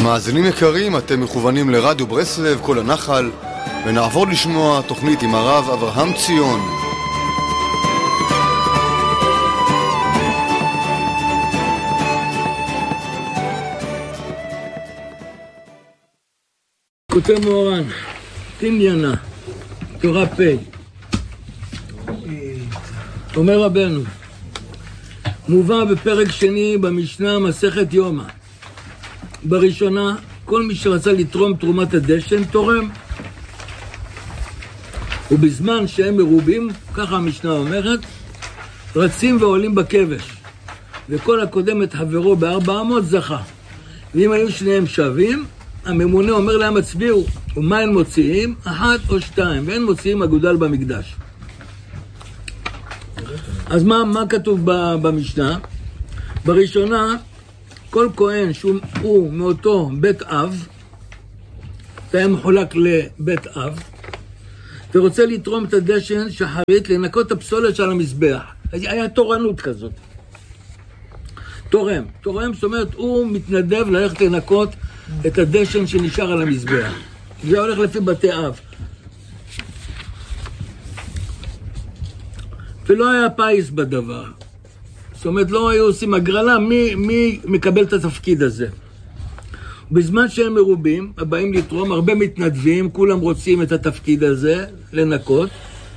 מאזינים יקרים, אתם מכוונים לרדיו ברסלב, כל הנחל, ונעבור לשמוע תוכנית עם הרב אברהם ציון. כותב מורן, תמיינה, תורה פי. אומר רבנו, מובא בפרק שני במשנה מסכת יומא. בראשונה, כל מי שרצה לתרום תרומת הדשן, תורם. ובזמן שהם מרובים, ככה המשנה אומרת, רצים ועולים בכבש, וכל הקודם את חברו ב400 זכה. ואם היו שניהם שווים, הממונה אומר להם הצביעו, ומה הם מוציאים? 1 או 2, ואין מוציאים אגודל במקדש. אז מה כתוב במשנה? בראשונה, כל כהן שהוא מאותו בית אב, זה היה מחולק לבית אב, ורוצה לתרום את הדשן שחרית לנקות את הפסולת של המזבח. היה תורנות כזאת. תורם, זאת אומרת, הוא מתנדב ללכת לנקות את הדשן שנשאר על המזבח. זה הולך לפי בתי אב. ולא היה פייס בדבר. זאת אומרת, לא היו עושים הגרלה מי מקבל את התפקיד הזה. בזמן שהם מרובים, הבאים לתרום, הרבה מתנדבים, כולם רוצים את התפקיד הזה, לנקות.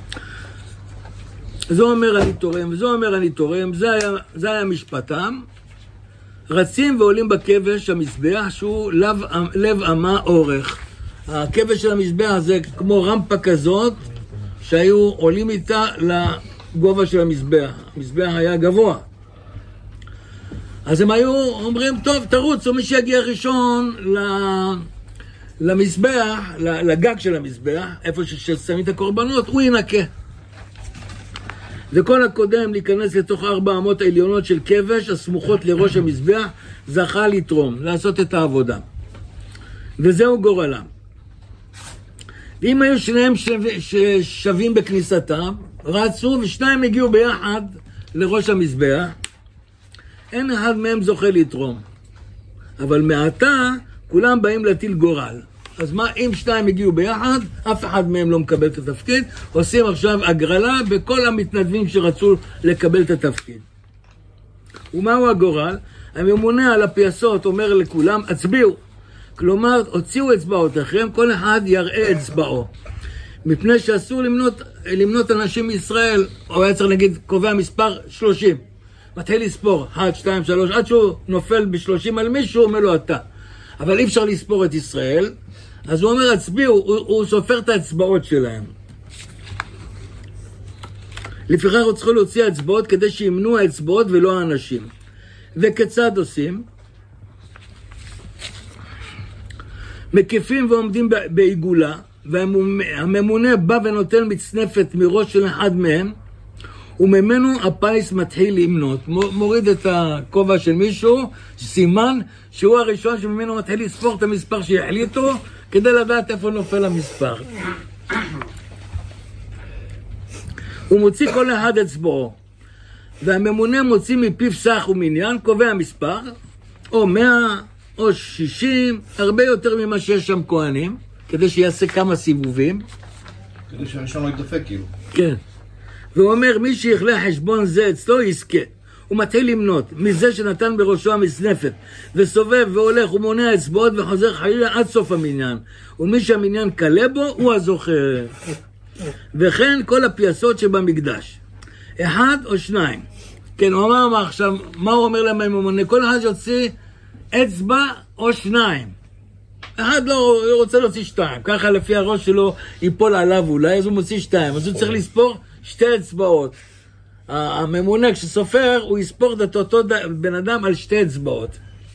זה אומר אני תורם, וזה אומר אני תורם, זה היה משפטם. רצים ועולים בכבש המזבח שהוא לב אמה אורך. הכבש של המזבח זה כמו רמפה כזאת, שהיו עולים איתה לגובה של המזבח. המזבח היה גבוה. אז הם היו אומרים, טוב, תרוצו, מי שיגיע ראשון למזבח, לגג של המזבח, איפה ששמים את הקורבנות, הוא ינקה. וכל הקודם להיכנס לתוך 400 עליונות של כבש, הסמוכות לראש המזבח, זכה לתרום, לעשות את העבודה. וזהו גורלם. ואם היו שניהם שווים בכניסתם, רצו ושניים הגיעו ביחד לראש המזבח, אין אחד מהם זוכה לתרום. אבל מעתה כולם באים להטיל גורל. אז מה, אם שניים הגיעו ביחד, אף אחד מהם לא מקבל את התפקיד, עושים עכשיו הגרלה בכל המתנדבים שרצו לקבל את התפקיד. ומהו הגורל? הממונה על הפייסות אומר לכולם, הצביעו. כלומר, הוציאו אצבעותיכם, כל אחד יראה אצבעו. מפני שאסור למנות אנשים מישראל, או היה צריך להגיד, קובע מספר 30. מתחיל לספור, 1, 2, 3, עד שהוא נופל ב30 על מישהו, אומר לו אתה. אבל אי אפשר לספור את ישראל, אז הוא אומר, הצביעו, הוא סופר את האצבעות שלהם. לפיכך הוא צריך להוציא האצבעות כדי שימנו האצבעות ולא האנשים. וכיצד עושים? מקיפים ועומדים בעיגולה, והממונה בא ונותן מצנפת מראש של אחד מהם, וממנו הפייס מתחיל למנות, מוריד את הכובע של מישהו, סימן שהוא הראשון שממנו מתחיל לספור את המספר שהחליטו, כדי לדעת איפה נופל המספר. הוא מוציא כל אחד אצבעו, והממונה מוציא מפיו סך ומניין, קובע מספר, או 100 או 60, הרבה יותר ממה שיש שם כהנים, כדי שיעשה כמה סיבובים. כדי שהראשון לא יתדפק כאילו. כן. והוא אומר, מי שיכלה חשבון זה אצלו יזכה. הוא מתחיל למנות, מזה שנתן בראשו המסנפת, וסובב והולך ומונע אצבעות וחוזר חלילה עד סוף המניין. ומי שהמניין קלה בו, הוא הזוכה. וכן כל הפייסות שבמקדש. 1 או 2. כן, הוא אמר עכשיו, מה הוא אומר להם הממונה? כל אחד יוציא אצבע או 2. אחד לא רוצה להוציא 2. ככה לפי הראש שלו ייפול עליו אולי, אז הוא מוציא 2. אז הוא צריך לספור 2 אצבעות. הממונה כשסופר, הוא יספור את אותו בן אדם על 2 אצבעות.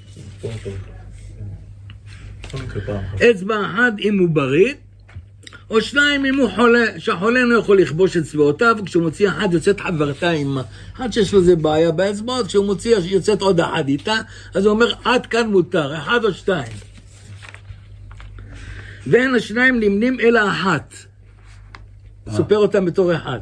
אצבע 1 אם הוא בריא, או 2 אם הוא חולה, שהחולה לא יכול לכבוש אצבעותיו, כשהוא מוציא 1 יוצאת חברתה עם אחד שיש לו זה בעיה באצבעות, כשהוא מוציא יוצאת עוד 1 איתה, אז הוא אומר עד כאן מותר, 1 או 2. ואין השניים נמנים אלא 1. סופר אותם בתור 1.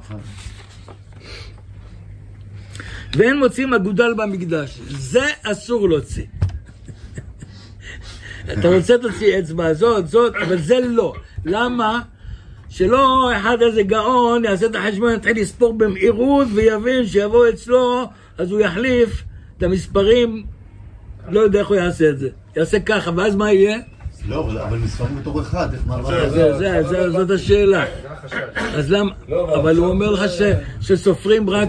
ואין מוצאים אגודל במקדש. זה אסור להוציא. אתה רוצה תוציא אצבע, זאת, אבל זה לא. למה? שלא אחד איזה גאון יעשה את החשבון, יתחיל לספור במהירות ויבין שיבוא אצלו, אז הוא יחליף את המספרים, לא יודע איך הוא יעשה את זה. יעשה ככה, ואז מה יהיה? לא, אבל מספרים בתור אחד, איך מה? זאת השאלה. אז למה? אבל הוא אומר לך שסופרים רק...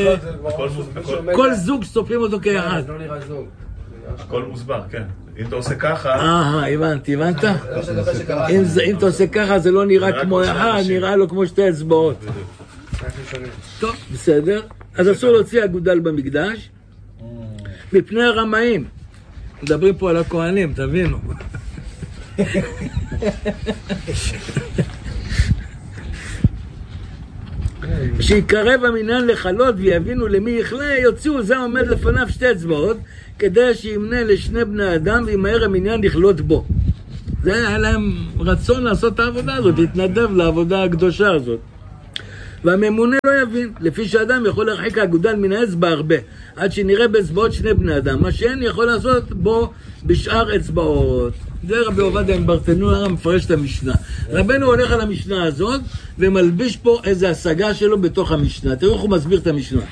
כל זוג סופרים אותו כאחד. הכל מוסבר, כן. אם אתה עושה ככה... הבנת? אם אתה עושה ככה זה לא נראה כמו אחד, נראה לו כמו שתי אצבעות. טוב, בסדר. אז אסור להוציא אגודל במקדש מפני הרמאים. מדברים פה על הכהנים, תבינו. שיקרב המניין לחלות ויבינו למי יכלה, יוציאו זה עומד לפניו שתי אצבעות כדי שימנה לשני בני אדם וימהר המניין לכלות בו. זה היה להם רצון לעשות את העבודה הזאת, להתנדב לעבודה הקדושה הזאת. והממונה לא יבין, לפי שאדם יכול להרחיק האגודל מן האצבע הרבה, עד שנראה באצבעות שני בני אדם, מה שאין יכול לעשות בו בשאר אצבעות. זה רבי עובדיה מברטנורא מפרש את המשנה. רבנו הולך על המשנה הזאת ומלביש פה איזה השגה שלו בתוך המשנה. תראו איך הוא מסביר את המשנה.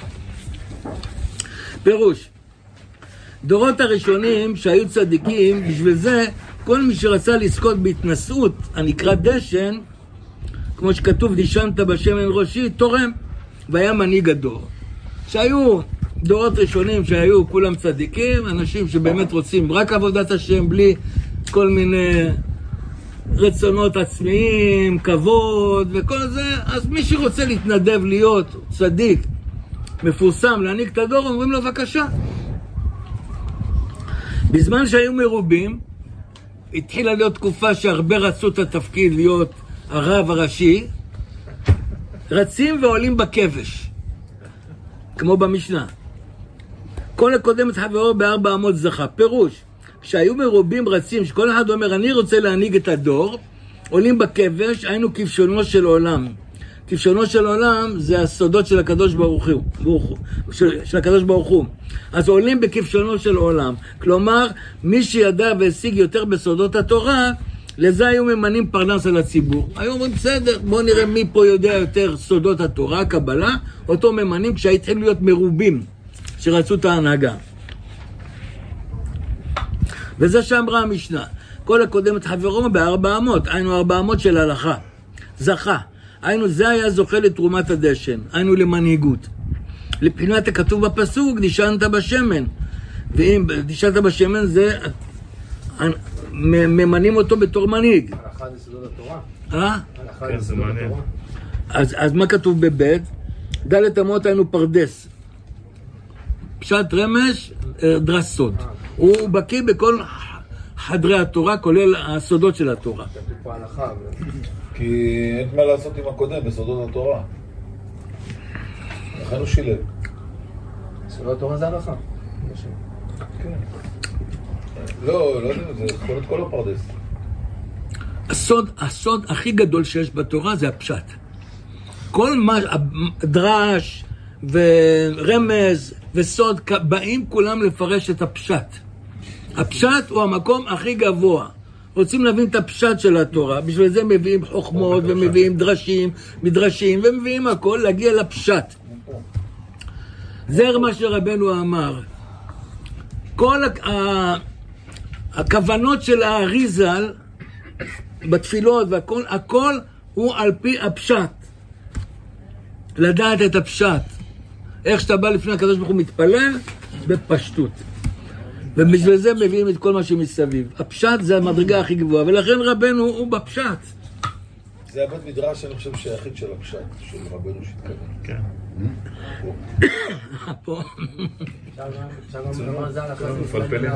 פירוש, דורות הראשונים שהיו צדיקים, בשביל זה כל מי שרצה לזכות בהתנשאות הנקרא דשן, כמו שכתוב דישנת בשמן ראשי, תורם, והיה מנהיג הדור. שהיו דורות ראשונים שהיו כולם צדיקים, אנשים שבאמת רוצים רק עבודת השם בלי כל מיני רצונות עצמיים, כבוד וכל זה, אז מי שרוצה להתנדב להיות צדיק, מפורסם, להנהיג את הדור, אומרים לו בבקשה. בזמן שהיו מרובים, התחילה להיות תקופה שהרבה רצו את התפקיד להיות הרב הראשי, רצים ועולים בכבש, כמו במשנה. כל הקודם את חברו ב400 זכה. פירוש, כשהיו מרובים רצים, שכל אחד אומר, אני רוצה להנהיג את הדור, עולים בכבש, היינו כבשונו של עולם. כבשונו של עולם זה הסודות של הקדוש ברוך הוא, של הקדוש ברוך הוא. אז עולים בכבשונו של עולם. כלומר, מי שידע והשיג יותר בסודות התורה, לזה היו ממנים פרנס על הציבור. היו אומרים, בסדר, בואו נראה מי פה יודע יותר סודות התורה, קבלה, אותו ממנים כשהתחילו להיות מרובים, שרצו את ההנהגה. וזה שאמרה המשנה, כל הקודם את חברו ב400, היינו 400 של הלכה, זכה. היינו, זה היה זוכה לתרומת הדשן, היינו למנהיגות. לבחינת הכתוב בפסוק, דישנת בשמן. ואם דישנת בשמן זה, ממנים אותו בתור מנהיג. הלכה זה סודות התורה? כן, זה מעניין. אז מה כתוב בבית? ד' אמות היינו פרדס. פשט רמש, דרס סוד. הוא בקיא בכל חדרי התורה, כולל הסודות של התורה. כתוב פה הלכה. כי אין מה לעשות עם הקודם בסודות התורה. לכן הוא שילב. סודות התורה זה הלכה. לא יודע, זה יכול להיות כל הפרדס. הסוד הכי גדול שיש בתורה זה הפשט. כל מה, דרש ורמז וסוד, באים כולם לפרש את הפשט. הפשט הוא המקום הכי גבוה. רוצים להבין את הפשט של התורה, בשביל זה מביאים חוכמות ומביאים מדרשים ומביאים הכל להגיע לפשט. זה מה שרבנו אמר. כל הכוונות של האריזל בתפילות והכל, הכל הוא על פי הפשט. לדעת את הפשט. איך שאתה בא לפני הקדוש ברוך הוא מתפלל, בפשטות. ובשביל זה מביאים את כל מה שמסביב. הפשט זה המדרגה הכי גבוהה, ולכן רבנו הוא בפשט. זה הבית מדרש, אני חושב, שהיחיד של הפשט, של רבנו שהתכוון. כן. פה. אפשר גם לומר זה הלכה, זה מפלפלים.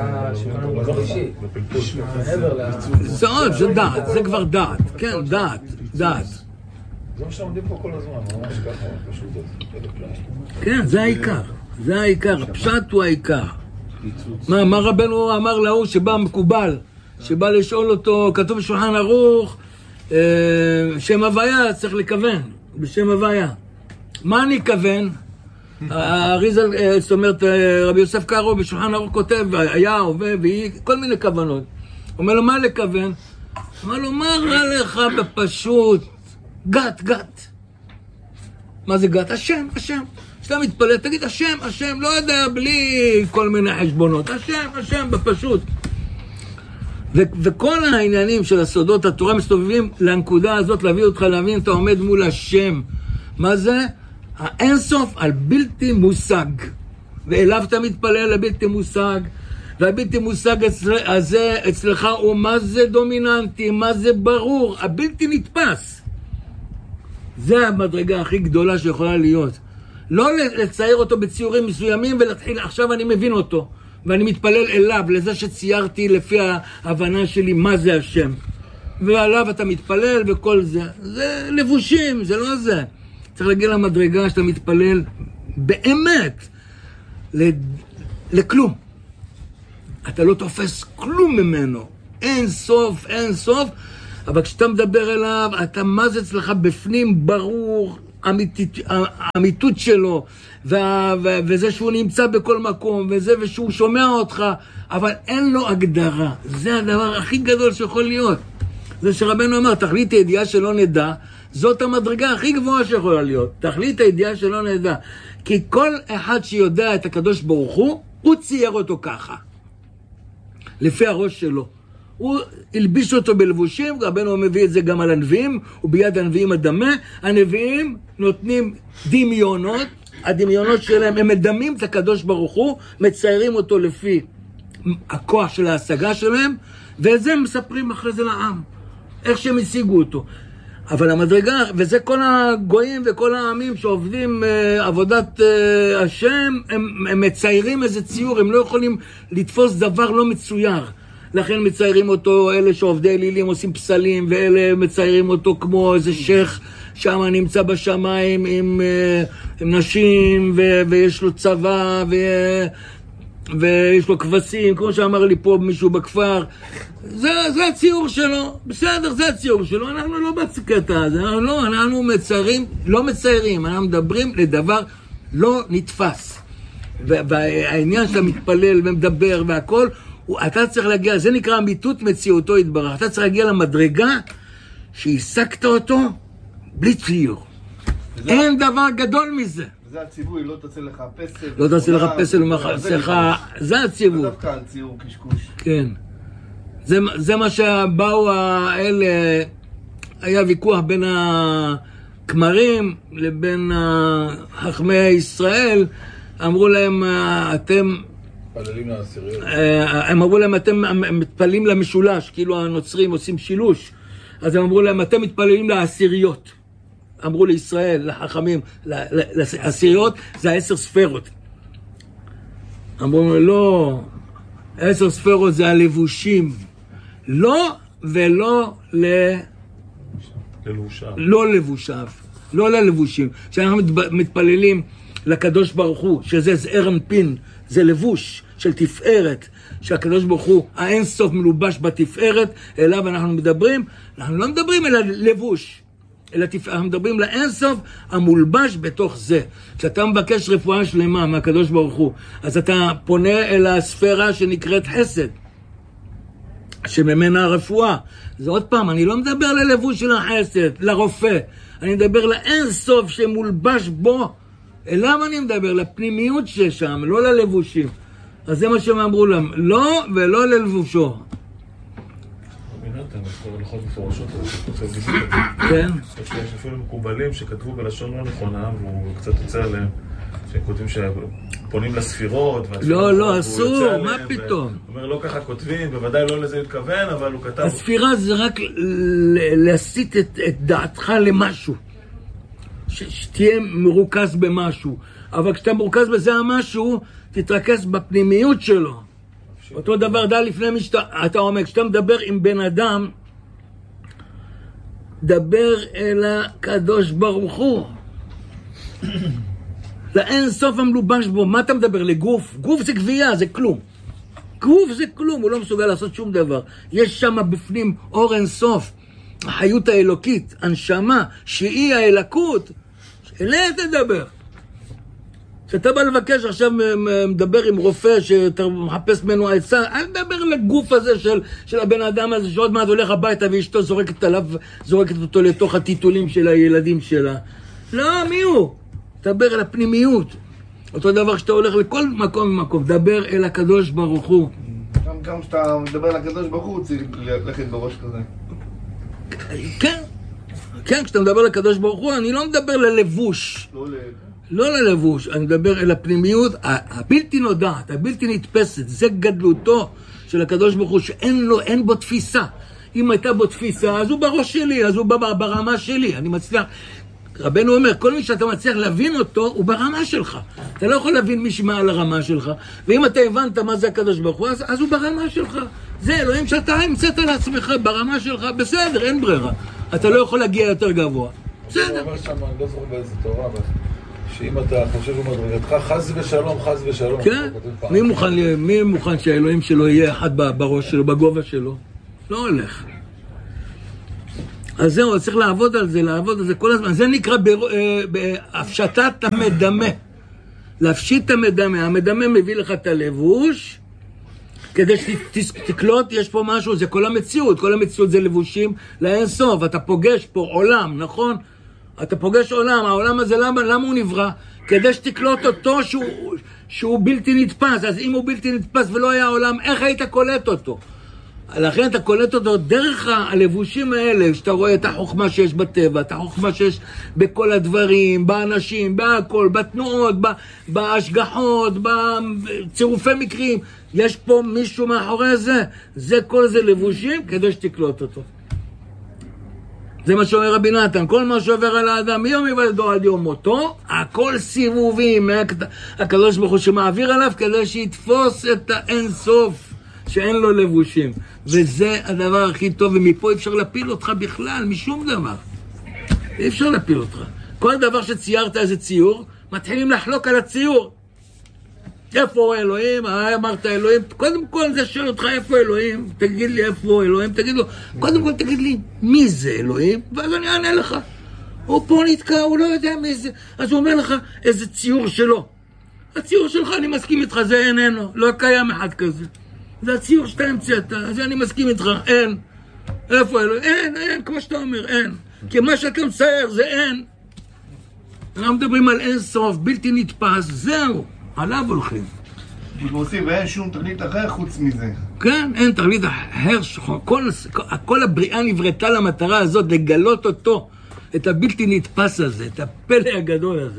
זה דעת, זה כבר דעת. כן, דעת. זה מה שלומדים פה כל הזמן, ממש ככה, פשוט כן, זה העיקר. זה העיקר, הפשט הוא העיקר. מה רבנו אמר להוא שבא מקובל, שבא לשאול אותו, כתוב בשולחן ערוך, שם הוויה צריך לכוון, בשם הוויה. מה אני אכוון? האריזל, זאת אומרת, רבי יוסף קארו בשולחן ערוך כותב, היה, הווה, והיא, כל מיני כוונות. אומר לו, מה לכוון? אומר לו, מה רע לך בפשוט? גת. מה זה גת? השם. כשאתה מתפלל, תגיד השם, לא יודע, בלי כל מיני חשבונות. השם, בפשוט. וכל העניינים של הסודות התורה מסתובבים לנקודה הזאת, להביא אותך להבין, אתה עומד מול השם. מה זה? האינסוף על בלתי מושג. ואליו אתה מתפלל לבלתי מושג. והבלתי מושג הזה אצלך הוא מה זה דומיננטי, מה זה ברור, הבלתי נתפס. זה המדרגה הכי גדולה שיכולה להיות. לא לצייר אותו בציורים מסוימים ולהתחיל, עכשיו אני מבין אותו. ואני מתפלל אליו, לזה שציירתי לפי ההבנה שלי מה זה השם. ועליו אתה מתפלל וכל זה. זה לבושים, זה לא זה. צריך להגיע למדרגה שאתה מתפלל באמת לכלום. אתה לא תופס כלום ממנו. אין סוף, אבל כשאתה מדבר אליו, אתה מה זה אצלך בפנים ברור, האמיתות שלו, וזה שהוא נמצא בכל מקום, ושהוא שומע אותך, אבל אין לו הגדרה. זה הדבר הכי גדול שיכול להיות. זה שרבנו אמר, תכלית הידיעה שלא נדע, זאת המדרגה הכי גבוהה שיכולה להיות. תכלית הידיעה שלא נדע. כי כל אחד שיודע את הקדוש ברוך הוא צייר אותו ככה. לפי הראש שלו. הוא הלביש אותו בלבושים, רבנו מביא את זה גם על הנביאים, וביד הנביאים הדמה, הנביאים נותנים דמיונות, הדמיונות שלהם, הם מדמים את הקדוש ברוך הוא, מציירים אותו לפי הכוח של ההשגה שלהם, ואת זה הם מספרים אחרי זה לעם, איך שהם השיגו אותו. אבל המדרגה, וזה כל הגויים וכל העמים שעובדים עבודת השם, הם מציירים איזה ציור, הם לא יכולים לתפוס דבר לא מצויר. לכן מציירים אותו, אלה שעובדי אלילים עושים פסלים, ואלה מציירים אותו כמו איזה שייך שם נמצא בשמיים עם נשים, ויש לו צבא, ויש לו כבשים, כמו שאמר לי פה מישהו בכפר. זה הציור שלו, בסדר, זה הציור שלו, אנחנו לא בקטע הזה, אנחנו מציירים, לא מציירים, אנחנו מדברים לדבר לא נתפס. והעניין שאתה מתפלל ומדבר והכל, אתה צריך להגיע, זה נקרא אמיתות מציאותו יתברך, אתה צריך להגיע למדרגה שהשגת אותו בלי ציור. אין דבר גדול מזה. זה הציווי, לא תעשה לך פסל. לא תעשה לך פסל ומחסך, זה הציווי. זה דווקא על ציור קשקוש. כן. זה מה שבאו האלה, היה ויכוח בין הכמרים לבין חכמי ישראל, אמרו להם, אתם... מתפללים לעשיריות. הם אמרו להם, אתם מתפללים למשולש, כאילו הנוצרים עושים שילוש, אז הם אמרו להם, אתם מתפללים לעשיריות. אמרו לישראל, לחכמים, לעשיריות זה 10 ספרות. אמרו, לא, 10 ספרות זה הלבושים. לא ולא לא לבושיו. לא ללבושים. כשאנחנו מתפללים לקדוש ברוך הוא, שזה זעיר אנפין, זה לבוש של תפארת, שהקדוש ברוך הוא האין סוף מלובש בתפארת, אליו אנחנו מדברים. אנחנו לא מדברים אלא לבוש, אלא אנחנו מדברים לאין סוף המולבש בתוך זה. כשאתה מבקש רפואה שלמה מהקדוש ברוך הוא, אז אתה פונה אל הספירה שנקראת חסד, שממנה הרפואה. זה עוד פעם, אני לא מדבר ללבוש של החסד, לרופא. אני מדבר לאין סוף שמולבש בו. אליו אני מדבר, לפנימיות ששם, לא ללבושים. אז זה מה שהם אמרו להם, לא ולא ללבושו. מינתם, יש פה הלכות מפורשות, כן. יש אפילו מקובלים שכתבו בלשון לא נכונה, והוא קצת יוצא עליהם, שכותבים שפונים לספירות, לא, אסור, מה פתאום? הוא אומר, לא ככה כותבים, בוודאי לא לזה התכוון, אבל הוא כתב... הספירה זה רק להסיט את דעתך למשהו. שתהיה מרוכז במשהו. אבל כשאתה מרוכז בזה המשהו, תתרכז בפנימיות שלו. אותו דבר די לפני אתה אומר, כשאתה מדבר עם בן אדם, דבר אל הקדוש ברוך הוא. לאין סוף המלובש בו. מה אתה מדבר? לגוף? גוף זה גבייה, זה כלום. גוף זה כלום, הוא לא מסוגל לעשות שום דבר. יש שם בפנים אור אין סוף, החיות האלוקית, הנשמה, שהיא האלקות, אליה תדבר. כשאתה בא לבקש עכשיו מדבר עם רופא שאתה מחפש ממנו עצה, אל תדבר לגוף הזה של הבן אדם הזה שעוד מעט הולך הביתה ואשתו זורקת אותו לתוך הטיטולים של הילדים שלה. לא, מי הוא? תדבר על הפנימיות. אותו דבר שאתה הולך לכל מקום ומקום, דבר אל הקדוש ברוך הוא. גם כשאתה מדבר על הקדוש ברוך הוא צריך ללכת בראש כזה. כן, כשאתה מדבר לקדוש ברוך הוא, אני לא מדבר ללבוש. לא ללבוש, אני מדבר אל הפנימיות הבלתי נודעת, הבלתי נתפסת. זה גדלותו של הקדוש ברוך הוא, שאין בו תפיסה. אם הייתה בו תפיסה, אז הוא בראש שלי, אז הוא ברמה שלי. אני מצליח, רבנו אומר, כל מי שאתה מצליח להבין אותו, הוא ברמה שלך. אתה לא יכול להבין מישהו מעל הרמה שלך. ואם אתה הבנת מה זה הקדוש ברוך הוא, אז הוא ברמה שלך. זה אלוהים שאתה המצאת לעצמך ברמה שלך, בסדר, אין ברירה. אתה לא יכול להגיע יותר גבוה. בסדר. הוא אומר שם, אני לא זוכר באיזה תורה, שאם אתה חושב במדרגתך, חס ושלום, חס ושלום. כן, מי מוכן שהאלוהים שלו יהיה אחד בראש שלו, בגובה שלו? לא הולך. אז זהו, צריך לעבוד על זה כל הזמן. זה נקרא בהפשטת המדמה. להפשיט את המדמה. המדמה מביא לך את הלבוש, כדי שתקלוט, יש פה משהו, זה כל המציאות. כל המציאות זה לבושים לאין סוף. אתה פוגש פה עולם, נכון? אתה פוגש עולם. העולם הזה, למה הוא נברא? כדי שתקלוט אותו שהוא בלתי נתפס. אז אם הוא בלתי נתפס ולא היה עולם, איך היית קולט אותו? לכן אתה קולט אותו דרך הלבושים האלה, שאתה רואה את החוכמה שיש בטבע, את החוכמה שיש בכל הדברים, באנשים, בהכל, בתנועות, בהשגחות, בצירופי מקרים. יש פה מישהו מאחורי זה כל זה לבושים כדי שתקלוט אותו. זה מה שאומר רבי נתן, כל מה שעובר על האדם מיום היוולדו עד יום מותו, הכל סיבובים, הקדוש ברוך הוא שמעביר עליו כדי שיתפוס את האין סוף. שאין לו לבושים, וזה הדבר הכי טוב, ומפה אי אפשר להפיל אותך בכלל, משום דבר. אי אפשר להפיל אותך. כל דבר שציירת איזה ציור, מתחילים לחלוק על הציור. איפה אלוהים? אמרת אלוהים, קודם כל זה שואל אותך איפה אלוהים, תגיד לי איפה אלוהים, תגיד לו, קודם כל תגיד לי, מי זה אלוהים? ואז אני אענה לך. הוא פה נתקע, הוא לא יודע מי זה. אז הוא אומר לך, איזה ציור שלו. הציור שלך, אני מסכים איתך, זה איננו, לא קיים אחד כזה. זה הציור שאתה המצאת, אז אני מסכים איתך, אין. איפה אלוהים? אין, כמו שאתה אומר, אין. כי מה שאתה מצייר זה אין. אנחנו מדברים על אין סוף, בלתי נתפס, זהו, עליו הולכים. ועושים, ואין שום תכלית אחר חוץ מזה. כן, אין תכלית אחר, כל הבריאה נברתה למטרה הזאת, לגלות אותו, את הבלתי נתפס הזה, את הפלא הגדול הזה.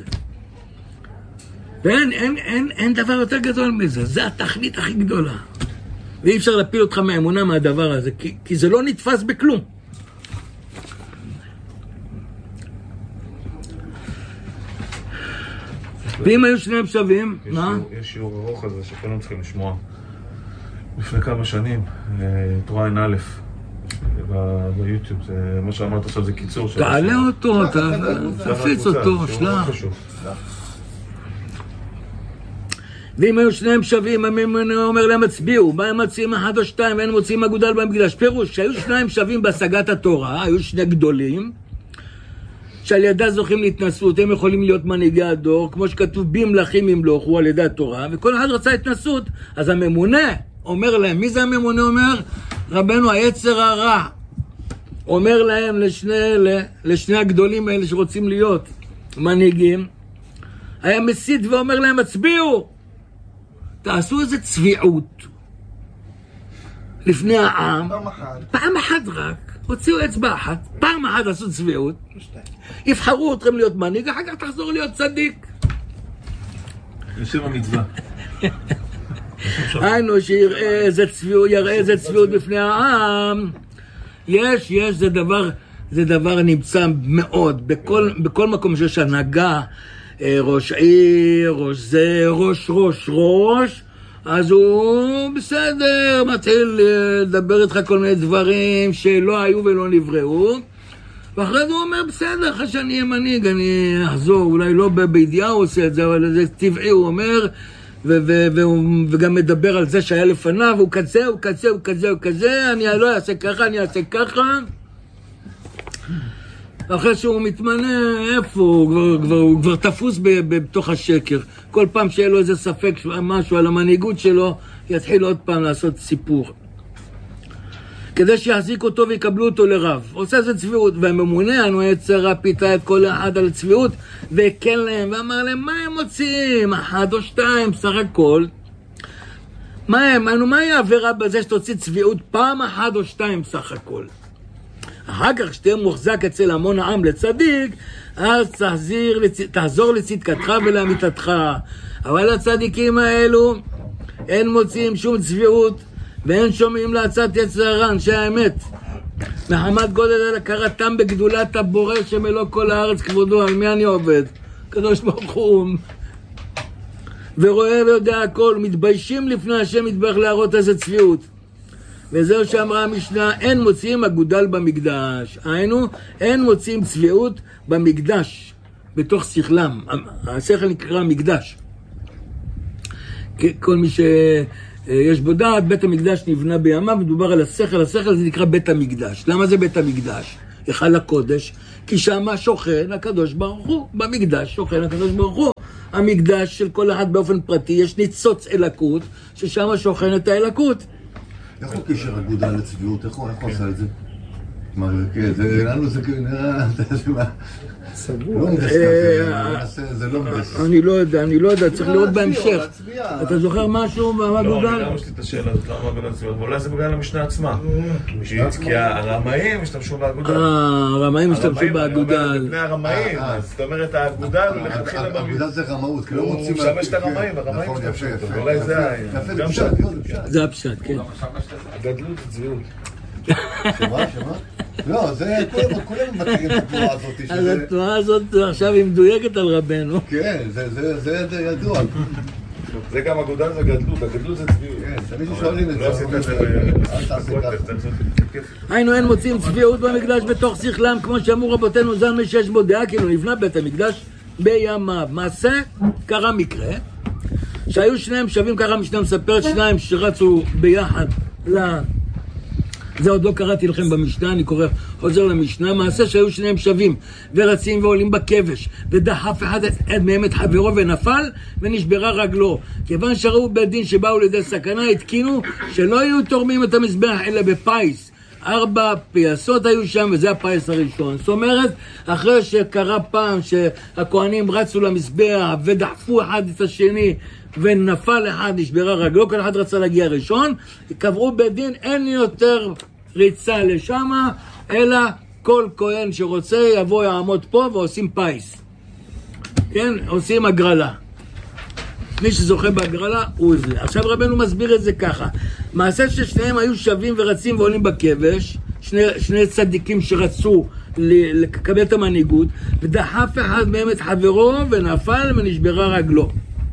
ואין דבר יותר גדול מזה, זה התכלית הכי גדולה. ואי אפשר להפיל אותך מהאמונה מהדבר הזה, כי זה לא נתפס בכלום. ואם היו שניהם שווים, מה? יש שיעור ארוך הזה שכולם צריכים לשמוע. לפני כמה שנים, תורה עין א' ביוטיוב, מה שאמרת עכשיו זה קיצור. תעלה אותו, תפיץ אותו, שלח. ואם היו שניהם שווים, הממונה אומר להם הצביעו, מה הם מציעים אחד או שתיים, ואין מוצאים אגודל במקדש. פירוש, שהיו שניים שווים בהשגת התורה, היו שני גדולים, שעל ידה זוכים להתנסות, הם יכולים להיות מנהיגי הדור, כמו שכתוב במלכים ימלוכו על ידי התורה, וכל אחד רצה התנסות. אז הממונה אומר להם, מי זה הממונה אומר? רבנו היצר הרע. אומר להם לשני הגדולים האלה שרוצים להיות מנהיגים, היה מסית ואומר להם, הצביעו, תעשו איזה צביעות לפני העם, פעם אחת רק, הוציאו אצבע אחת, פעם אחת עשו צביעות, יבחרו אתכם להיות מנהיג, אחר כך תחזור להיות צדיק. לשם המצווה. היינו שיראה איזה צביעות בפני העם. יש, זה דבר נמצא מאוד, בכל מקום שיש הנהגה, ראש עיר, ראש זה, ראש, אז הוא בסדר, מתחיל לדבר איתך כל מיני דברים שלא היו ולא נבראו, ואחרי זה הוא אומר, בסדר, אחרי שאני אהיה מנהיג, אני אחזור, אולי לא בידיעה הוא עושה את זה, אבל זה טבעי, הוא אומר, וגם מדבר על זה שהיה לפניו, הוא כזה, אני לא אעשה ככה, אני אעשה ככה. אחרי שהוא מתמנה, איפה? הוא כבר תפוס בתוך השקר. כל פעם שיהיה לו איזה ספק משהו על המנהיגות שלו, יתחיל עוד פעם לעשות סיפור. כדי שיחזיק אותו ויקבלו אותו לרב. עושה איזה צביעות, והממונה, אנו יצרה פיתה את כל אחד על צביעות, והקל להם, ואמר להם, מה הם מוציאים? 1 או 2, סך הכל. מה יהיה עבירה בזה שתוציא צביעות פעם 1 או 2 סך הכל? אחר כך שתהיה מוחזק אצל המון העם לצדיק, אז תחזור לצדקתך ולאמיתתך. אבל הצדיקים האלו, אין מוציאים שום צביעות, ואין שומעים לעצת יצר הרע, אנשי האמת. מחמת גודל על הכרתם בגדולת הבורא שמלוא כל הארץ כבודו, על מי אני עובד? קדוש ברוך הוא. ורואה ויודע הכל, מתביישים לפני השם יתברך להראות איזה צביעות. וזהו שאמרה המשנה, אין מוציאים אגודל במקדש. היינו, אין מוציאים צביעות במקדש, בתוך שכלם. השכל נקרא מקדש. כל מי שיש בו דעת, בית המקדש נבנה בימיו, מדובר על השכל, השכל זה נקרא בית המקדש. למה זה בית המקדש? היכל הקודש, כי שם שוכן הקדוש ברוך הוא, במקדש שוכן הקדוש ברוך הוא. המקדש של כל אחד באופן פרטי, יש ניצוץ אלקות, ששם שוכנת האלקות. איך הוא קשר אגודה לצביעות? איך הוא עושה את זה? מה זה, לנו זה נראה, סגור. זה לא מדס. אני לא יודע, צריך לראות בהמשך. אתה זוכר משהו באגודה? לא, אני גם יש לי את השאלה הזאת, למה אגודה לצביעות, ואולי זה בגלל המשנה עצמה. כי הרמאים השתמשו באגודה. הרמאים השתמשו באגודה. לפני הרמאים, אז זאת אומרת, האגודה לכתחילה במקדש. האגודה זה רמאות, כי לא הוא מוצאים... משמש את הרמאים, הרמאים השתמשו אותו, ואולי זה יפה, זה פשט. זה הפשט, כן. גדלות וצביעות. שמה? לא, זה כולם מכירים את התנועה הזאת. אז התנועה הזאת עכשיו היא מדויקת על רבנו. כן, זה ידוע. זה גם אגודה, זה גדלות, הגדלות זה צביעות. כן, תמיד שואלים את זה. לא עשית את זה היינו, אין מוצאים צביעות במקדש בתוך שכלם, כמו שאמרו רבותינו ז"ל שיש בו דעה, כאילו נבנה בית המקדש בימיו. מעשה, קרה מקרה, שהיו שניהם שווים, ככה המשנה מספרת, שניים שרצו ביחד זה עוד לא קראתי לכם במשנה, אני חוזר למשנה, מעשה שהיו שניהם שווים ורצים ועולים בכבש, ודחף אחד מהם את חברו ונפל ונשברה רגלו. כיוון שראו בית דין שבאו לידי סכנה, התקינו שלא יהיו תורמים את המזבח אלא בפייס. 4 פייסות היו שם, וזה הפייס הראשון. זאת אומרת, אחרי שקרה פעם שהכהנים רצו למזבח ודחפו אחד את השני ונפל אחד, נשברה רגלו, כל אחד רצה להגיע ראשון, קבעו בית דין, אין יותר ריצה לשם, אלא כל כהן שרוצה יבוא יעמוד פה ועושים פייס. כן? עושים הגרלה. מי שזוכה בהגרלה הוא זה. עכשיו רבנו מסביר את זה ככה. מעשה ששניהם היו שווים ורצים ועולים בכבש, שני צדיקים שרצו לקבל את המנהיגות, ודחף אחד מהם את חברו ונפל ונשברה רגלו.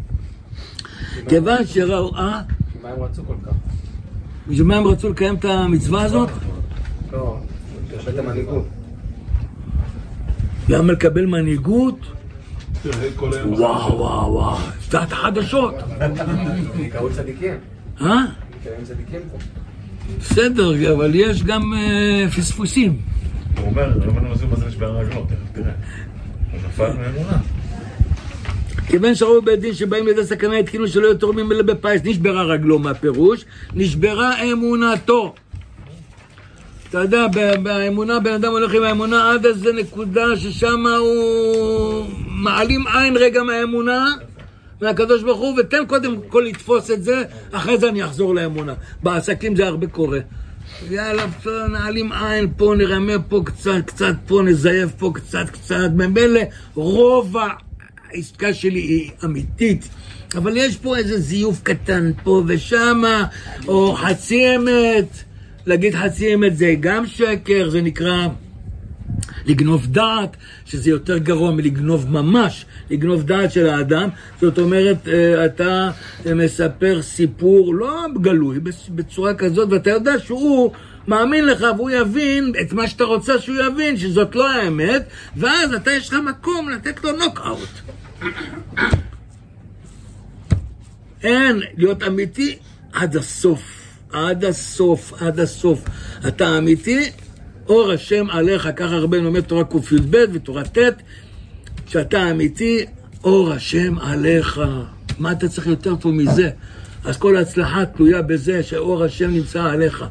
כיוון שראו... מה הם רצו כל כך? בשביל מה הם רצו לקיים את המצווה הזאת? לא, לקבל את המנהיגות. למה לקבל מנהיגות? וואו, הפתעת חדשות. קראו צדיקים. קראו צדיקים פה. בסדר, אבל יש גם פספוסים. הוא אומר, רבנו מזו מה זה נשבר רגלו, תראה. הוא נפל מאמונה. כיוון שראו בית דין שבאים לידי סכנה, התקינו שלא יהיו תורמים אלא בפייס, נשברה רגלו מהפירוש, נשברה אמונתו. אתה יודע, באמונה, בן אדם הולך עם האמונה עד איזה נקודה ששם הוא מעלים עין רגע מהאמונה מהקדוש ברוך הוא, ותן קודם כל לתפוס את זה, אחרי זה אני אחזור לאמונה. בעסקים זה הרבה קורה. יאללה, נעלים עין פה, נרמה פה קצת פה, נזייף פה קצת. במילא רוב העסקה שלי היא אמיתית, אבל יש פה איזה זיוף קטן פה ושמה, או חצי אמת. להגיד חצי אמת זה גם שקר, זה נקרא לגנוב דעת, שזה יותר גרוע מלגנוב ממש, לגנוב דעת של האדם. זאת אומרת, אתה מספר סיפור לא גלוי, בצורה כזאת, ואתה יודע שהוא מאמין לך והוא יבין את מה שאתה רוצה שהוא יבין, שזאת לא האמת, ואז אתה יש לך מקום לתת לו נוקאוט. אין, להיות אמיתי עד הסוף. עד הסוף. אתה אמיתי, אור השם עליך, ככה רבנו אומר תורה ק"ב ותורה ט', שאתה אמיתי, אור השם עליך. מה אתה צריך יותר טוב מזה? אז כל ההצלחה תלויה בזה שאור השם נמצא עליך.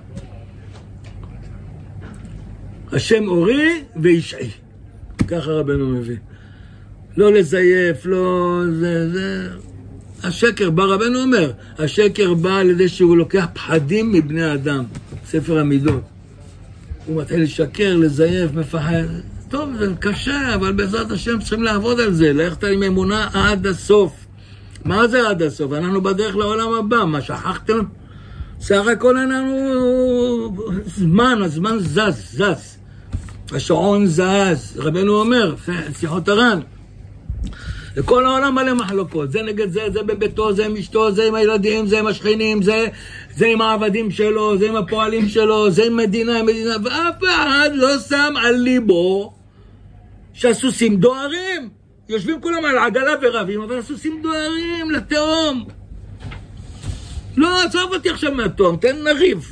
השם אורי וישעי. ככה רבנו מביא. לא לזייף, לא... זה... השקר בא, רבנו אומר, השקר בא על ידי שהוא לוקח פחדים מבני אדם. ספר המידות. הוא מתחיל לשקר, לזייף, מפחד. טוב, זה קשה, אבל בעזרת השם צריכים לעבוד על זה. ללכת עם אמונה עד הסוף. מה זה עד הסוף? אנחנו בדרך לעולם הבא. מה, שכחתם? סך הכל אנחנו... הזמן זז. השעון זז. רבנו אומר, שיחות הר"ן. וכל העולם מלא מחלוקות. זה נגד זה, זה בביתו, זה עם אשתו, זה עם הילדים, זה עם השכנים, זה עם העבדים שלו, זה עם הפועלים שלו, זה עם מדינה, ואף אחד לא שם על ליבו שהסוסים דוהרים. יושבים כולם על עגלה ורבים, אבל הסוסים דוהרים לתהום. לא, עזוב אותי עכשיו מהתהום, תן נריב.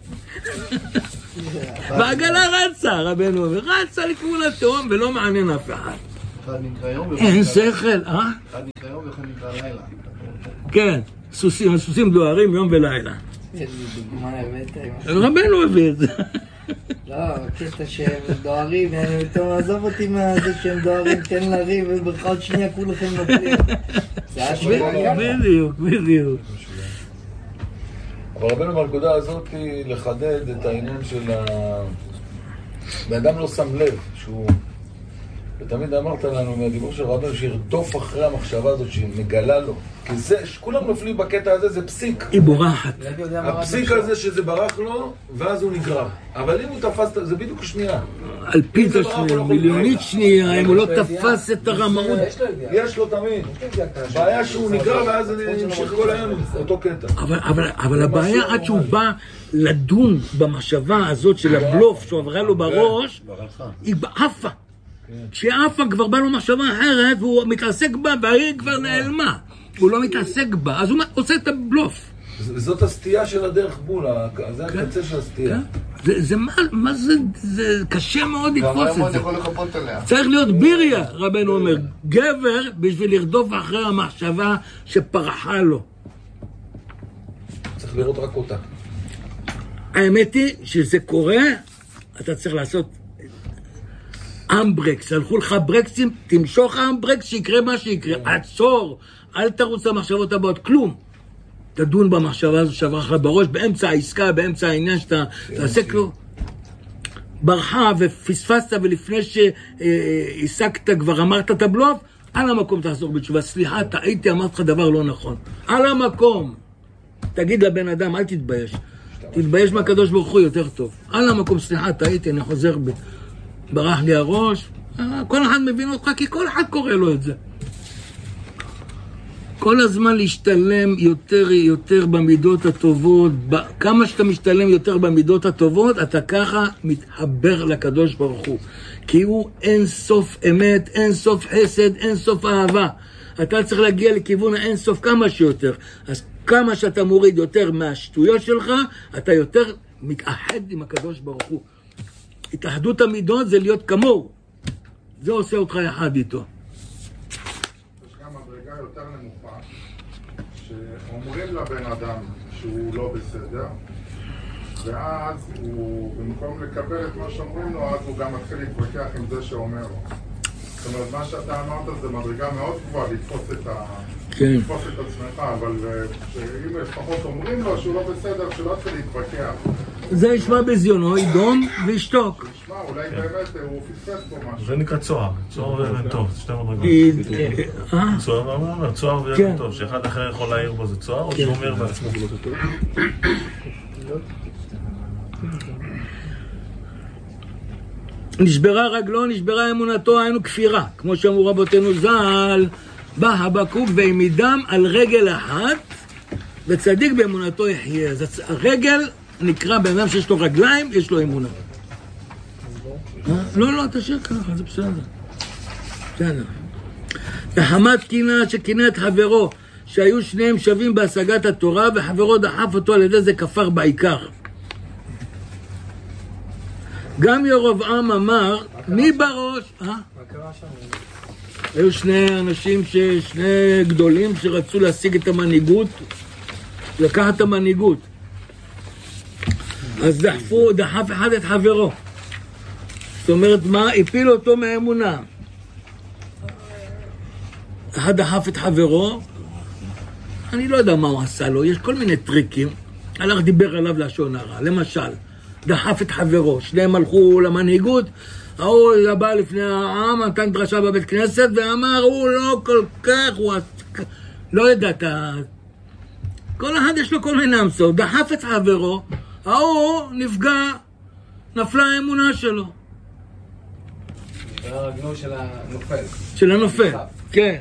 והעגלה רצה, רבנו אומר, רצה לכיוון התהום ולא מעניין אף אחד. אין שכל, אה? אחד נקרא יום ואחד נקרא לילה. כן, הסוסים דוהרים יום ולילה. איזה דוגמה הבאת. רבנו הביא את זה. לא, הקטע שהם דוהרים, טוב, עזוב אותי מהזה שהם דוהרים, תן לריב, ובכל שנייה כולכם נופלים. זה היה שנייה. בדיוק. אבל רבנו בנקודה הזאת היא לחדד את העניין של האדם לא שם לב שהוא... ותמיד אמרת לנו מהדיבור של רבנו שירדוף אחרי המחשבה הזאת שהיא מגלה לו, כי זה, שכולם נופלים בקטע הזה, זה פסיק. היא בורחת. הפסיק הזה שזה ברח לו, ואז הוא נגרר. אבל אם הוא תפס, זה בדיוק שנייה. על פיתה שנייה, מיליונית שנייה, אם הוא לא תפס את הרמאות. יש לו תמיד. בעיה שהוא נגרר, ואז אני אמשיך כל היום אותו קטע. אבל הבעיה עד שהוא בא לדון במחשבה הזאת של הבלוף שעברה לו בראש, היא עפה. כשעפה כבר בא לו מחשבה אחרת והוא מתעסק בה והיא כבר נעלמה, הוא לא מתעסק בה, אז הוא עושה את הבלוף. זאת הסטייה של הדרך בול, זה הקצה של הסטייה. זה מה זה, זה קשה מאוד לתפוס את זה. צריך להיות ביריה, רבנו אומר, גבר בשביל לרדוף אחרי המחשבה שפרחה לו. צריך לראות רק אותה. האמת היא שזה קורה, אתה צריך לעשות אמברקס, הלכו לך ברקסים, תמשוך אמברקס שיקרה מה שיקרה, עצור, אל תרוץ למחשבות הבאות, כלום. תדון במחשבה הזו שעברה לך בראש, באמצע העסקה, באמצע העניין שאתה תעשה כלום. ברחה ופספסת ולפני שהעסקת כבר אמרת את הבלוף, על המקום תחזור בתשובה, סליחה, טעיתי, אמרת לך דבר לא נכון. על המקום. תגיד לבן אדם, אל תתבייש. תתבייש מהקדוש ברוך הוא יותר טוב. על המקום, סליחה, טעיתי, אני חוזר בי. ברח לי הראש, כל אחד מבין אותך, כי כל אחד קורא לו את זה. כל הזמן להשתלם יותר במידות הטובות, כמה שאתה משתלם יותר במידות הטובות, אתה ככה מתחבר לקדוש ברוך הוא. כי הוא אין סוף אמת, אין סוף חסד, אין סוף אהבה. אתה צריך להגיע לכיוון האין סוף כמה שיותר. אז כמה שאתה מוריד יותר מהשטויות שלך, אתה יותר מתאחד עם הקדוש ברוך הוא. התאחדות המידות זה להיות כמוהו. זה עושה אותך אחד איתו. יש גם מדרגה יותר נמוכה, שאומרים לבן אדם שהוא לא בסדר, ואז הוא, במקום לקבל את מה שאומרים לו, אז הוא גם מתחיל להתווכח עם זה שאומר לו. זאת אומרת, מה שאתה אמרת זה מדרגה מאוד גבוהה לתפוס את עצמך, אבל אם לפחות אומרים לו שהוא לא בסדר, שלא צריך להתווכח. זה ישמע בזיונו, ידום וישתוק. ישמע, אולי באמת הוא פספס פה משהו. זה נקרא צוהר, צוהר טוב, זה שתי מדרגות. צוהר ויותר טוב, שאחד אחר יכול להעיר בו זה צוהר, או שהוא אומר בעצמו. נשברה רגלו, נשברה אמונתו, היינו כפירה. כמו שאמרו רבותינו ז"ל, בא הבקוק והעמידם על רגל אחת, וצדיק באמונתו יחיה. אז הרגל נקרא בן אדם שיש לו רגליים, יש לו אמונה. לא, תשאיר ככה, זה בסדר. וחמד קינה שקינה את חברו, שהיו שניהם שווים בהשגת התורה, וחברו דחף אותו על ידי זה כפר בעיקר. גם ירבעם אמר, מי בראש? מה קרה שם? היו שני אנשים, שני גדולים שרצו להשיג את המנהיגות, לקחת את המנהיגות. אז דחף אחד את חברו. זאת אומרת, מה? הפיל אותו מהאמונה. אחד דחף את חברו, אני לא יודע מה הוא עשה לו, יש כל מיני טריקים. הלך דיבר עליו לשון הרע, למשל, דחף את חברו, שניהם הלכו למנהיגות, ההוא בא לפני העם, נתן דרשה בבית כנסת, ואמר, הוא לא כל כך, הוא לא ידעת. כל אחד יש לו כל מיני המצאות, דחף את חברו, ההוא נפגע, נפלה האמונה שלו. הרגנו של הנופל. של הנופל, כן.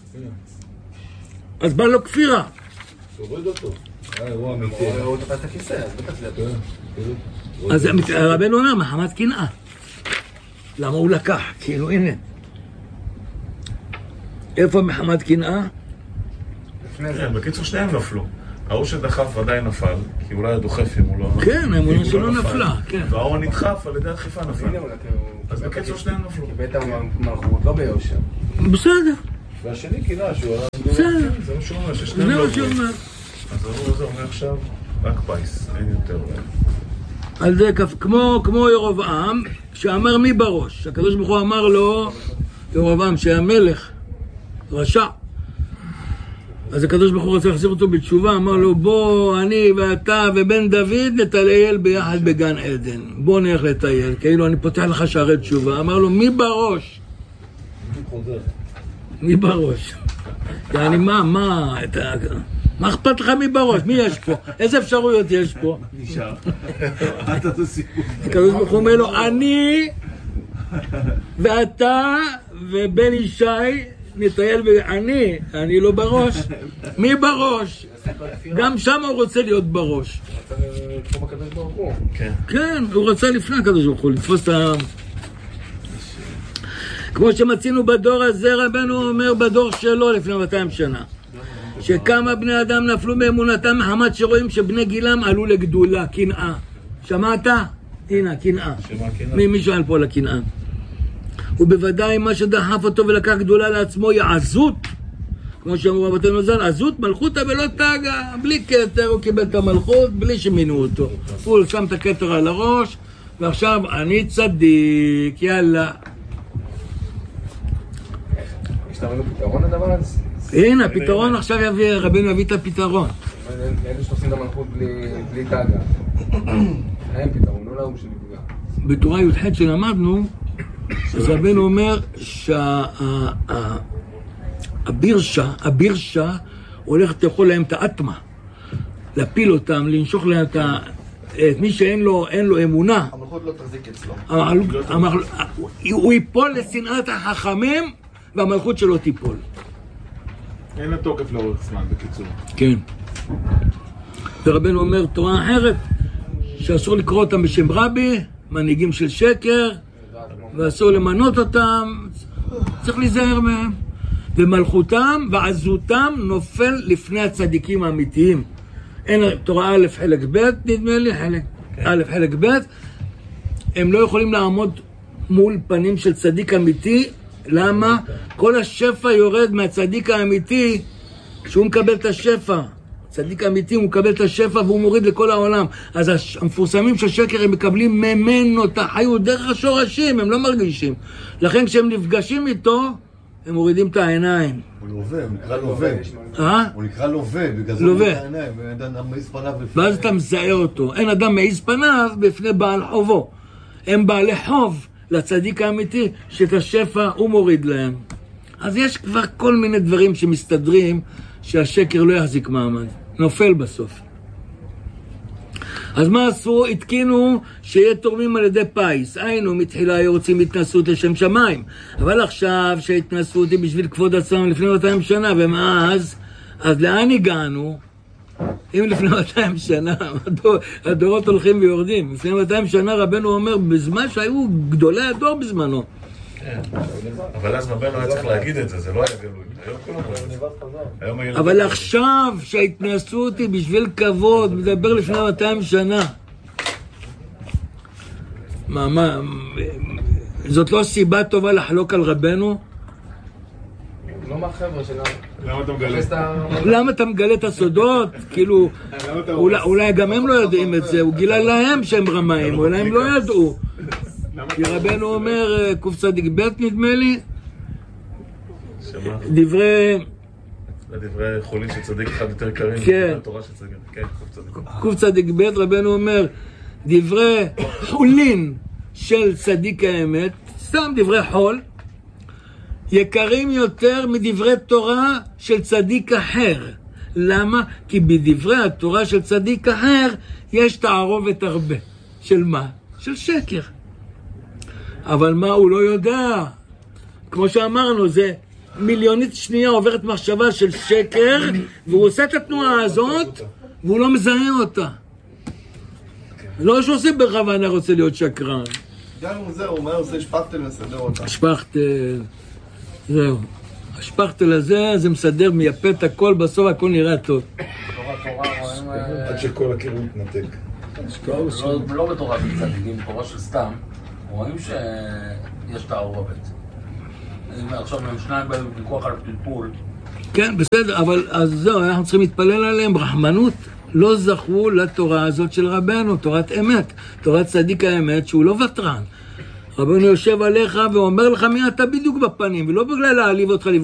אז בא לו כפירה. תוריד אותו. הוא אמיתי. הוא תפס את הכיסא, אז בטח זה אז רבנו אומר, מחמת קנאה. למה הוא לקח? כאילו, הנה. איפה מחמת קנאה? כן, בקיצור שניהם נפלו. ההוא שדחף ודאי נפל, כי אולי הדוחף אם הוא לא... כן, האמונה שלו נפלה, כן. וההוא הנדחף על ידי הדחיפה נפל. אז בקיצור שניהם נפלו. בית המלכות, לא ביושר. בסדר. והשני קנאה שהוא... בסדר. זה מה שהוא אומר, ששניהם לא זה מה שהוא אומר. אז ההוא הזה אומר עכשיו, רק פייס, אין יותר. על זה כמו ירבעם, שאמר מי בראש. הקדוש ברוך הוא אמר לו, ירבעם, שהמלך רשע. אז הקדוש ברוך הוא רצה להחזיר אותו בתשובה, אמר לו, בוא, אני ואתה ובן דוד נטייל ביחד בגן עדן. בוא נלך לטייל, כאילו אני פותח לך שערי תשובה. אמר לו, מי בראש? מי בראש? יעני, מה אכפת לך מי בראש? מי יש פה? איזה אפשרויות יש פה? נשאר. הקדוש ברוך הוא אומר לו, אני ואתה ובן ישי נטייל אני לא בראש. מי בראש? גם שם הוא רוצה להיות בראש. תחום הקדוש ברוך הוא. כן, הוא רצה לפני הקדוש ברוך הוא לתפוס את ה... כמו שמצינו בדור הזה, רבנו אומר בדור שלו לפני 200 שנה. שכמה בני אדם נפלו מאמונתם מחמת שרואים שבני גילם עלו לגדולה, קנאה. שמעת? הנה, קנאה. מי שואל פה על הקנאה? ובוודאי מה שדחף אותו ולקח גדולה לעצמו היא עזות. כמו שאמרו רבותינו ז"ל, עזות מלכותא ולא תגה. בלי כתר הוא קיבל את המלכות, בלי שמינו אותו. הוא שם את הכתר על הראש, ועכשיו אני צדיק, יאללה. יש לנו פתרון לדבר הזה? הנה, הפתרון עכשיו רבינו יביא את הפתרון. אלה שעושים את המלכות בלי תגה. אין פתרון, לא להוא שנפגע. בתורה י"ח שלמדנו, אז רבינו אומר שהבירשה הולכת לאכול להם את האטמה, להפיל אותם, לנשוך להם את מי שאין לו אמונה. המלכות לא תחזיק אצלו. הוא ייפול לשנאת החכמים והמלכות שלו תיפול. אין לתוקף לאורך זמן, בקיצור. כן. ורבנו אומר תורה אחרת, שאסור לקרוא אותם בשם רבי, מנהיגים של שקר, ואסור למנות אותם, צריך להיזהר מהם. ומלכותם ועזותם נופל לפני הצדיקים האמיתיים. אין תורה א' חלק ב', נדמה לי, א' חלק ב', הם לא יכולים לעמוד מול פנים של צדיק אמיתי. למה? כל השפע יורד מהצדיק האמיתי שהוא מקבל את השפע. צדיק אמיתי הוא מקבל את השפע והוא מוריד לכל העולם. אז המפורסמים של שקר הם מקבלים ממנו את החיות דרך השורשים, הם לא מרגישים. לכן כשהם נפגשים איתו, הם מורידים את העיניים. הוא לווה, הוא נקרא לווה. הוא נקרא לווה, בגלל זה הוא מוריד את העיניים. אדם מעיז פניו בפני... ואז אתה מזהה אותו. אין אדם מעיז פניו בפני בעל חובו. הם בעלי חוב לצדיק האמיתי שאת השפע הוא מוריד להם. אז יש כבר כל מיני דברים שמסתדרים שהשקר לא יחזיק מעמד. נופל בסוף. אז מה עשו? התקינו שיהיה תורמים על ידי פייס. היינו, מתחילה היו רוצים התנסות לשם שמיים. אבל עכשיו שההתנסות היא בשביל כבוד עצמם לפני 200 שנה, ומאז, אז לאן הגענו? אם לפני 200 שנה, הדורות הולכים ויורדים. לפני 200 שנה רבנו אומר, בזמן שהיו גדולי הדור בזמנו. אבל אז רבנו היה צריך להגיד את זה, זה לא היה גלוי. אבל עכשיו שההתנסות היא בשביל כבוד, מדבר לפני 200 שנה. זאת לא סיבה טובה לחלוק על רבנו? לא מהחבר'ה שלנו. למה אתה מגלה? למה אתה מגלה את הסודות? כאילו, אולי גם הם לא יודעים את זה, הוא גילה להם שהם רמאים, אולי הם לא ידעו. כי רבנו אומר, קצ"ב נדמה לי, דברי חולין שצדיק אחד יותר קרים, כן. התורה שצדיק, כן, קצ"ב רבנו אומר, דברי חולין של צדיק האמת, סתם דברי חול, יקרים יותר מדברי תורה של צדיק אחר. למה? כי בדברי התורה של צדיק אחר יש תערובת הרבה. של מה? של שקר. אבל מה הוא לא יודע? כמו שאמרנו, זה מיליונית שנייה עוברת מחשבה של שקר, והוא עושה את התנועה הזאת, והוא לא מזהה אותה. לא שעושה בכוונה רוצה להיות שקרן. גם הוא זהו, הוא עושה שפכטל מסדר אותה. שפכטל, זהו. השפכטל הזה, זה מסדר, מייפה את הכל, בסוף הכל נראה טוב. עד שכל הקירות נתק. לא בתורה של צדיקים, בתורה של סתם, רואים שיש תערובת. עכשיו הם שניים בוויכוח על פלפול. כן, בסדר, אבל אז זהו, אנחנו צריכים להתפלל עליהם, רחמנות. לא זכו לתורה הזאת של רבנו, תורת אמת, תורת צדיק האמת, שהוא לא ותרן. רבנו יושב עליך ואומר לך מי אתה בדיוק בפנים, ולא בגלל להעליב אותך,